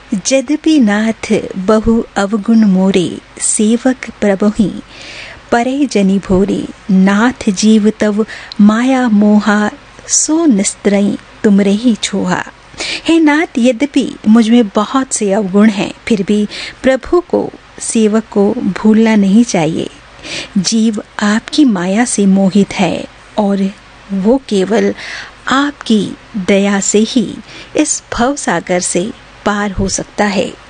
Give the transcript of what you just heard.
यद्यपि नाथ बहु अवगुण मोरे, सेवक प्रभुहि परे जनि भोरे। नाथ जीव तव माया मोहा, सो निस्त्रई तुमरे ही छोहा। हे नाथ, यद्यपि मुझ में बहुत से अवगुण हैं, फिर भी प्रभु को, सेवक को भूलना नहीं चाहिए। जीव आपकी माया से मोहित है और वो केवल आपकी दया से ही इस भव सागर से पार हो सकता है।